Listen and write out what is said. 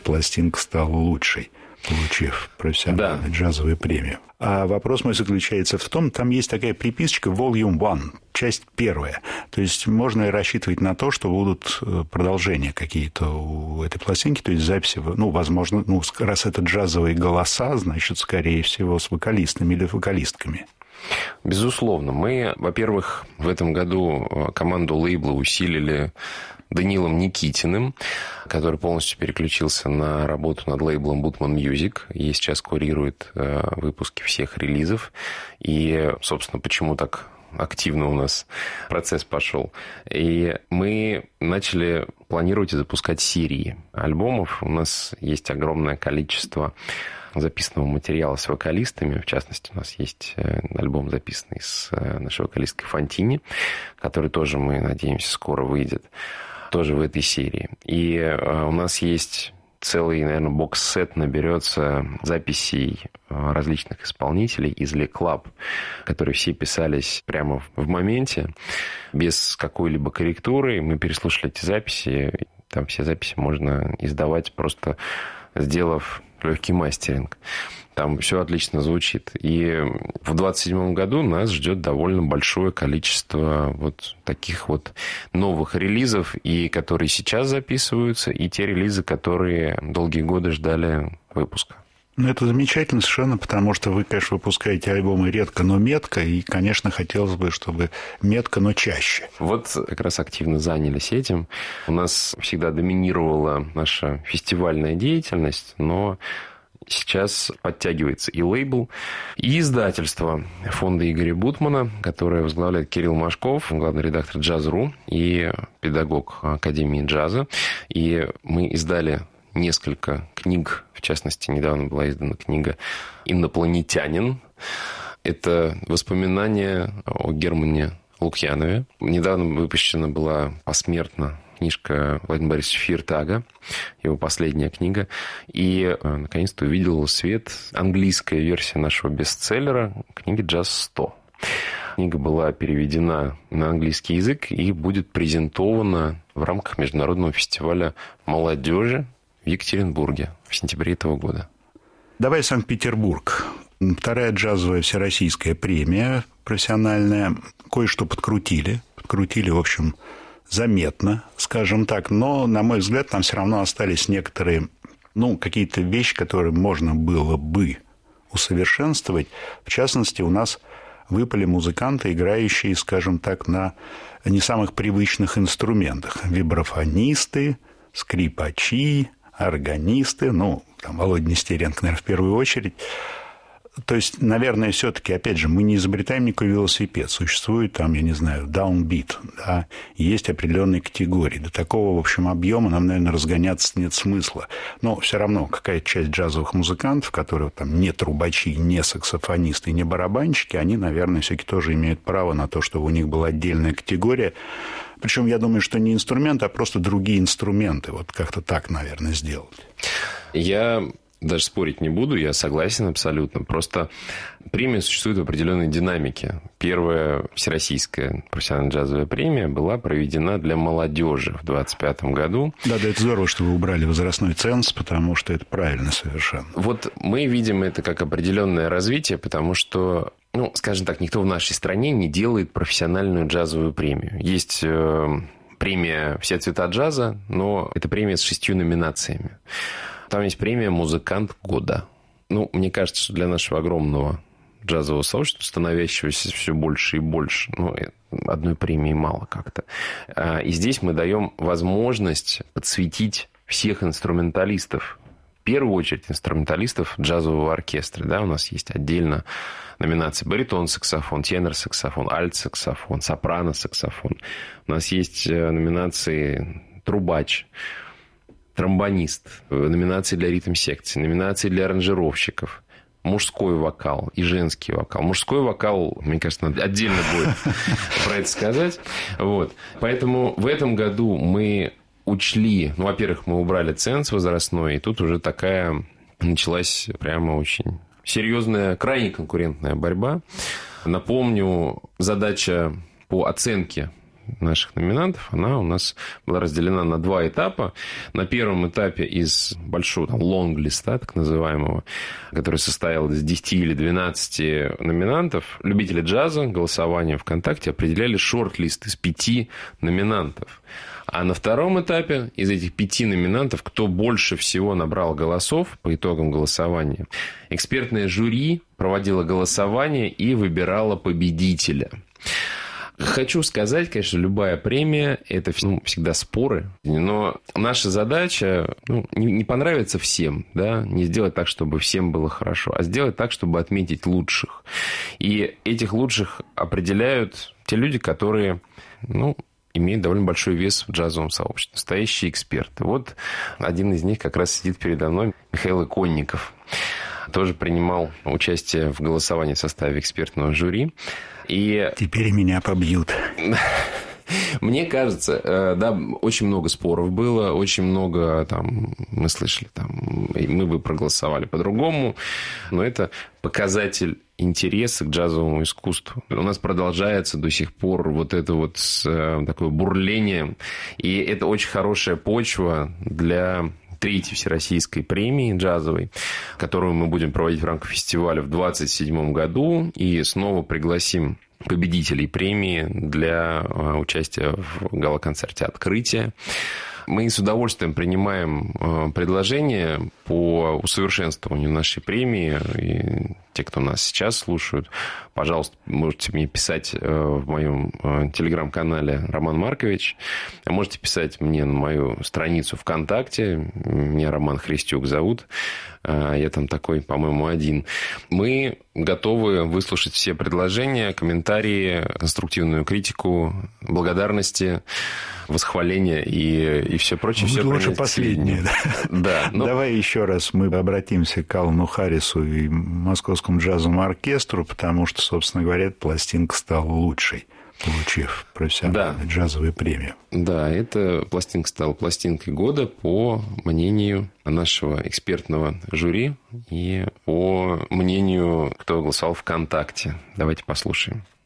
пластинка стала лучшей, получив профессиональную джазовую премию. А вопрос мой заключается в том, там есть такая приписочка Volume 1, часть первая. То есть можно рассчитывать на то, что будут продолжения какие-то у этой пластинки, то есть записи, возможно, раз это джазовые голоса, значит, скорее всего, с вокалистами или вокалистками. Безусловно. Мы, во-первых, в этом году команду лейбла усилили Данилом Никитиным, который полностью переключился на работу над лейблом Butman Music и сейчас курирует выпуски всех релизов. И, собственно, почему так активно у нас процесс пошел. И мы начали планировать и запускать серии альбомов. У нас есть огромное количество записанного материала с вокалистами. В частности, у нас есть альбом, записанный с нашей вокалисткой Фантини, который тоже, мы надеемся, скоро выйдет. Тоже в этой серии. И у нас есть целый, наверное, бокс-сет наберется записей различных исполнителей из Le Club, которые все писались прямо в моменте, без какой-либо корректуры. Мы переслушали эти записи. Там все записи можно издавать, просто сделав легкий мастеринг. Там все отлично звучит. И в 2027 году нас ждет довольно большое количество вот таких вот новых релизов, и которые сейчас записываются, и те релизы, которые долгие годы ждали выпуска. Это замечательно совершенно, потому что вы, конечно, выпускаете альбомы редко, но метко, и, конечно, хотелось бы, чтобы метко, но чаще. Вот как раз активно занялись этим. У нас всегда доминировала наша фестивальная деятельность, но сейчас подтягивается и лейбл, и издательство фонда Игоря Бутмана, которое возглавляет Кирилл Машков, главный редактор «Джаз.ру» и педагог Академии джаза. И мы издали несколько книг. В частности, недавно была издана книга «Инопланетянин». Это воспоминания о Германе Лукьянове. Недавно выпущена была посмертно книжка Владимира Борисовича Фиртага, его последняя книга. И, наконец-то, увидела свет английская версия нашего бестселлера, книги «Джаз 100». Книга была переведена на английский язык и будет презентована в рамках Международного фестиваля молодежи в Екатеринбурге в сентябре этого года. Давай Санкт-Петербург. Вторая джазовая всероссийская премия профессиональная. Кое-что подкрутили. Подкрутили, в общем, заметно, скажем так. Но, на мой взгляд, там все равно остались некоторые, какие-то вещи, которые можно было бы усовершенствовать. В частности, у нас выпали музыканты, играющие, скажем так, на не самых привычных инструментах. Вибрафонисты, скрипачи, органисты, Володя Нестеренко, наверное, в первую очередь. То есть, наверное, все-таки, опять же, мы не изобретаем никакой велосипед. Существует там, я не знаю, downbeat, да, есть определенные категории. До такого, в общем, объема нам, наверное, разгоняться нет смысла. Но все равно какая-то часть джазовых музыкантов, которые там не трубачи, не саксофонисты, не барабанщики, они, наверное, все-таки тоже имеют право на то, чтобы у них была отдельная категория. Причем, я думаю, что не инструменты, а просто другие инструменты. Вот как-то так, наверное, сделать. Я даже спорить не буду, я согласен абсолютно. Просто премия существует в определенной динамике. Первая всероссийская профессиональная джазовая премия была проведена для молодежи в 2025 году. Да, это здорово, что вы убрали возрастной ценз, потому что это правильно совершенно. Вот мы видим это как определенное развитие, потому что, скажем так, никто в нашей стране не делает профессиональную джазовую премию. Есть премия «Все цвета джаза», но это премия с 6 номинациями. Там есть премия «Музыкант года». Мне кажется, что для нашего огромного джазового сообщества, становящегося все больше и больше, одной премии мало как-то. И здесь мы даем возможность подсветить всех инструменталистов. В первую очередь инструменталистов джазового оркестра. Да, у нас есть отдельно номинации баритон-саксофон, тенор-саксофон, альт-саксофон, сопрано-саксофон. У нас есть номинации трубач, тромбонист, номинации для ритм-секции, номинации для аранжировщиков, мужской вокал и женский вокал. Мужской вокал, мне кажется, надо отдельно будет про это сказать. Вот. Поэтому в этом году мы учли, во-первых, мы убрали ценз возрастной, и тут уже такая началась прямо очень серьезная, крайне конкурентная борьба. Напомню, задача по оценке наших номинантов, она у нас была разделена на 2 этапа. На первом этапе из большого лонг-листа, так называемого, который состоял из 10 или 12 номинантов, любители джаза, голосование ВКонтакте определяли шорт-лист из 5 номинантов. А на втором этапе из этих 5 номинантов, кто больше всего набрал голосов по итогам голосования, экспертное жюри проводило голосование и выбирало победителя. Хочу сказать, конечно, любая премия – это всегда споры, но наша задача не понравится всем, да, не сделать так, чтобы всем было хорошо, а сделать так, чтобы отметить лучших. И этих лучших определяют те люди, которые, имеет довольно большой вес в джазовом сообществе. Настоящие эксперты. Вот один из них как раз сидит передо мной, Михаил Иконников. Тоже принимал участие в голосовании в составе экспертного жюри. И теперь меня побьют. Мне кажется, да, очень много споров было, очень много мы слышали, мы бы проголосовали по-другому, но это показатель интереса к джазовому искусству. У нас продолжается до сих пор такое бурление, и это очень хорошая почва для 3-й Всероссийской премии джазовой, которую мы будем проводить в рамках фестиваля в 2027 году, и снова пригласим победителей премии для участия в гала-концерте открытия. Мы с удовольствием принимаем предложения по усовершенствованию нашей премии. И те, кто нас сейчас слушают, пожалуйста, можете мне писать в моем телеграм-канале Роман Маркович. Можете писать мне на мою страницу ВКонтакте. Меня Роман Христюк зовут. Я там такой, по-моему, один. Мы готовы выслушать все предложения, комментарии, конструктивную критику, благодарности, восхваления и все прочее. Все лучше последнее. Да. Давай еще раз мы обратимся к Алану Харрису и Московскому джазовому оркестру, потому что, собственно говоря, эта пластинка стала лучшей, получив профессиональную джазовую премию. Да, эта пластинка стала пластинкой года по мнению нашего экспертного жюри и по мнению, кто голосовал ВКонтакте. Давайте послушаем.